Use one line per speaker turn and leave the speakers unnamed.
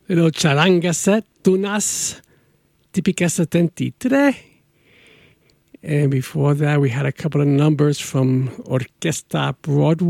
little charanga set, Tunas Típicas 73. And before that, we had a couple of numbers from Orquesta Broadway.